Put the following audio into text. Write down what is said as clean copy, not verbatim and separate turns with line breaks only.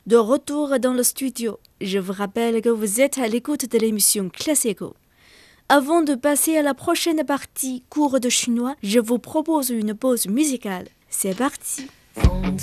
De retour dans le studio, je vous rappelle que vous êtes à l'écoute de l'émission Classico. Avant de passer à la prochaine partie cours de chinois, je vous propose une pause musicale. C'est parti!